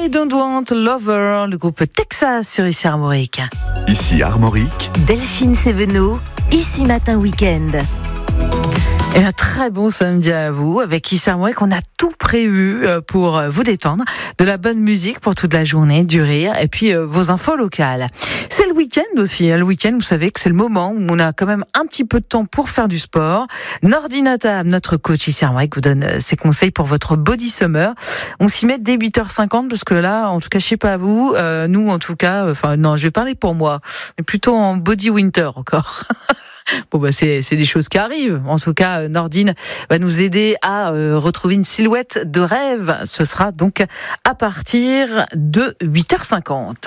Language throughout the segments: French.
I Don't Want Lover, le groupe Texas sur ici Armorique. Ici Armorique. Delphine Sévenot, ici Matin Week-end. Et un très bon samedi à vous avec Ici Armorique. On a tout prévu pour vous détendre, de la bonne musique pour toute la journée, du rire et puis vos infos locales. C'est le week-end aussi. Le week-end, vous savez que c'est le moment où on a quand même un petit peu de temps pour faire du sport. Nordinata, notre coach Ici Armorique, vous donne ses conseils pour votre body summer. On s'y met dès 8h50 parce que là, en tout cas, je sais pas vous, nous en tout cas, non, je vais parler pour moi, mais plutôt en body winter encore. Bon bah c'est des choses qui arrivent. En tout cas, Nordine va nous aider à retrouver une silhouette de rêve. Ce sera donc à partir de 8h50.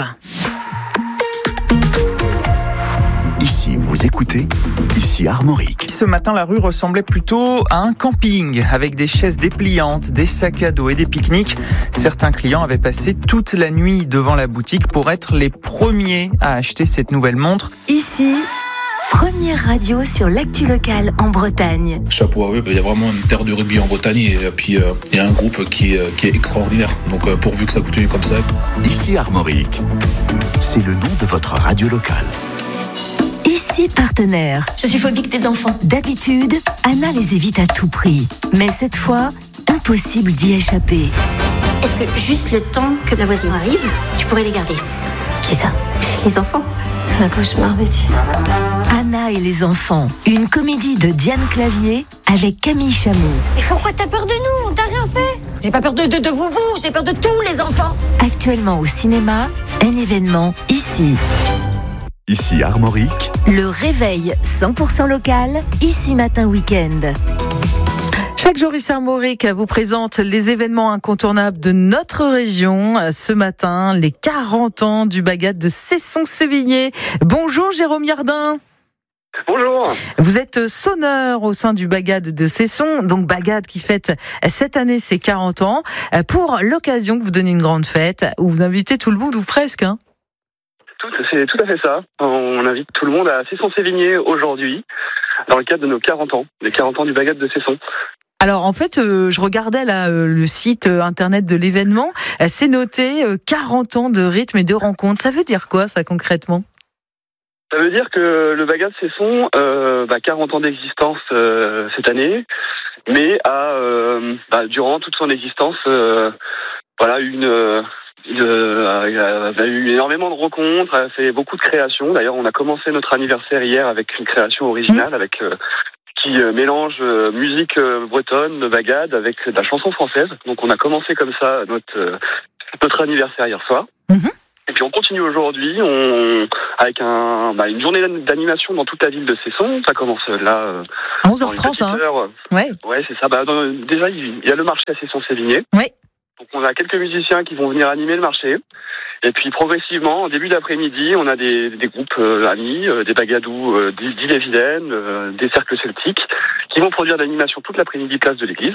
Ici, vous écoutez Ici Armorique. Ce matin, la rue ressemblait plutôt à un camping, avec des chaises dépliantes, des sacs à dos et des pique-niques. Certains clients avaient passé toute la nuit devant la boutique pour être les premiers à acheter cette nouvelle montre. Ici, première radio sur l'actu locale en Bretagne. Chapeau à eux, il y a vraiment une terre de rugby en Bretagne et puis il y a un groupe qui est extraordinaire. Donc pourvu que ça continue comme ça. Ici Armorique. C'est le nom de votre radio locale. Ici partenaire. Je suis phobique des enfants. D'habitude, Anna les évite à tout prix. Mais cette fois, impossible d'y échapper. Est-ce que juste le temps que la voisine arrive, tu pourrais les garder? Qui ça? Les enfants. C'est un cauchemar, Betty. Anna et les enfants, une comédie de Diane Clavier avec Camille Chamou. Mais pourquoi t'as peur de nous? On t'a rien fait. J'ai pas peur de vous, j'ai peur de tous les enfants. Actuellement au cinéma, un événement ici. Ici Armorique. Le réveil 100% local, ici Matin Week-end. Chaque jour, Ici Armorique vous présente les événements incontournables de notre région. Ce matin, les 40 ans du Bagad de Cesson-Sévigné. Bonjour Jérôme Yardin. Bonjour. Vous êtes sonneur au sein du Bagad de Cesson, donc Bagad qui fête cette année ses 40 ans. Pour l'occasion que vous donnez une grande fête, où vous invitez tout le monde ou presque, hein. C'est tout à fait ça. On invite tout le monde à Cesson-Sévigné aujourd'hui, dans le cadre de nos 40 ans, les 40 ans du Bagad de Cesson. Alors en fait, je regardais là le site internet de l'événement, c'est noté 40 ans de rythme et de rencontres. Ça veut dire quoi ça concrètement ? Ça veut dire que le Bagad de Cesson, 40 ans d'existence cette année, mais durant toute son existence, il a eu énormément de rencontres, a fait beaucoup de créations. D'ailleurs, on a commencé notre anniversaire hier avec une création originale qui mélange musique bretonne, de Bagad, avec de la chanson française. Donc on a commencé comme ça notre anniversaire hier soir. Et puis on continue aujourd'hui avec une journée d'animation dans toute la ville de Cesson. Ça commence là à 11h30. Ouais, c'est ça. Déjà, il y a le marché à Cesson-Sévigné. Ouais. Donc on a quelques musiciens qui vont venir animer le marché. Et puis progressivement, en début d'après-midi, on a des groupes amis, des bagadous d'Ille-et-Vilaine, des cercles celtiques, qui vont produire l'animation toute l'après-midi place de l'église.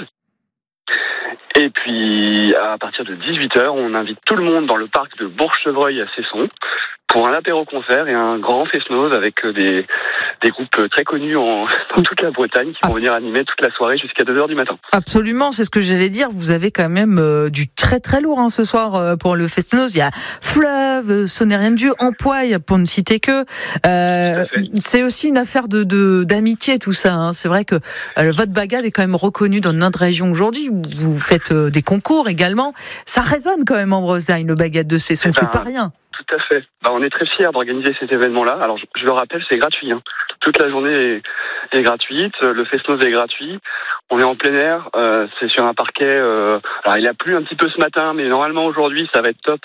Et puis, à partir de 18h, on invite tout le monde dans le parc de Bourg-Chevreuil à Cesson pour un apéro-concert et un grand fest-noz avec des groupes très connus dans toute la Bretagne qui vont venir animer toute la soirée jusqu'à 2h du matin. Absolument, c'est ce que j'allais dire. Vous avez quand même du très très lourd ce soir pour le fest-noz. Il y a Fleuve, Sonnerien-Dieu, Empoigne, pour ne citer que. C'est aussi une affaire d'amitié tout ça. Hein. C'est vrai que votre Bagad est quand même reconnu dans notre région aujourd'hui. Vous faites des concours également. Ça résonne quand même en Bretagne, le Bagad de Cesson, c'est pas rien. Tout à fait. On est très fiers d'organiser cet événement-là. Alors, je le rappelle, c'est gratuit. Hein. Toute la journée est gratuite. Le fest-noz est gratuit. On est en plein air. C'est sur un parquet. Alors, il a plu un petit peu ce matin, mais normalement, aujourd'hui, ça va être top.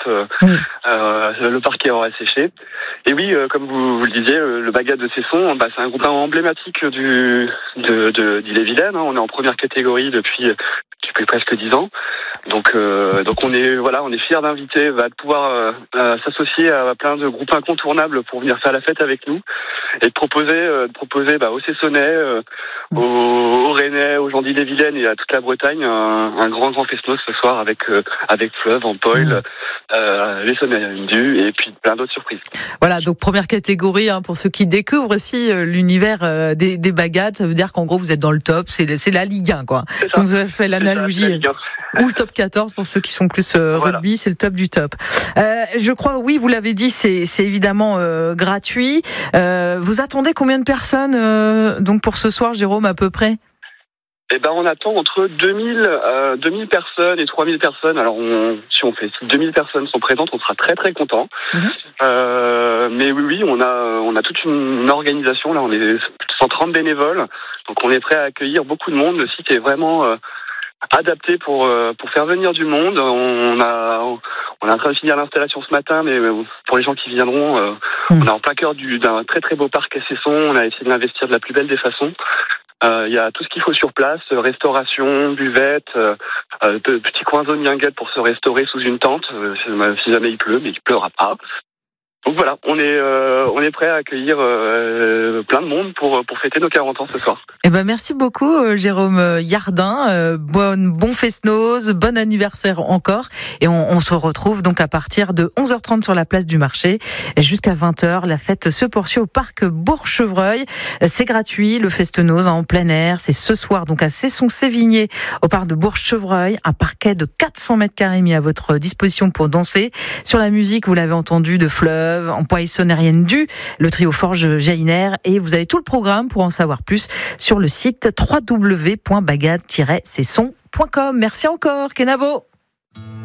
Le parquet aura séché. Et oui, comme vous le disiez, le Bagad de Cesson, c'est un groupe emblématique d'Ille-et-Vilaine. Hein. On est en première catégorie depuis presque 10 ans. Donc on est fiers d'inviter, de pouvoir s'associer à plein de groupes incontournables pour venir faire la fête avec nous et de proposer aux Cessonnais, aux Rennais, aux gens d'Ille-et-Vilaine et à toute la Bretagne un grand fest-noz ce soir avec Fleuve, Empoigne, les Sonnerien-Dieu et puis plein d'autres surprises. Voilà, donc première catégorie pour ceux qui découvrent aussi l'univers des Bagads, ça veut dire qu'en gros vous êtes dans le top, c'est la Ligue 1 quoi. Donc vous avez fait l'analogie. Ou le top 14 pour ceux qui sont plus rugby, c'est le top du top. Je crois, oui, vous l'avez dit, c'est évidemment gratuit. Vous attendez combien de personnes donc pour ce soir, Jérôme, à peu près? Eh ben, on attend entre 2000 personnes et 3000 personnes. Alors, si 2000 personnes sont présentes, on sera très très contents. Mais oui, on a toute une organisation. Là, on est 130 bénévoles. Donc, on est prêt à accueillir beaucoup de monde. Le site est vraiment adapté pour faire venir du monde. On est en train de finir l'installation ce matin, mais pour les gens qui viendront, on est en plein cœur d'un très très beau parc à Cesson. On a essayé de l'investir de la plus belle des façons. Il y a tout ce qu'il faut sur place, restauration, buvette, petits coins zone guinguette pour se restaurer sous une tente, si jamais il pleut, mais il pleuvra pas. Donc voilà, on est prêt à accueillir plein de monde pour fêter nos 40 ans ce soir. Eh ben merci beaucoup Jérôme Yardin, bon fest-noz, bon anniversaire encore, et on se retrouve donc à partir de 11h30 sur la place du marché jusqu'à 20h. La fête se poursuit au parc Bourg-Chevreuil. C'est gratuit, le fest-noz en plein air. C'est ce soir donc à Cesson-Sévigné au parc de Bourg-Chevreuil, un parquet de 400 mètres carrés mis à votre disposition pour danser. Sur la musique, vous l'avez entendu, de Fleuve, en poissonnerienne du, le trio Forge Jainer, et vous avez tout le programme pour en savoir plus sur le site www.bagad-cesson.com. Merci encore, Kenavo.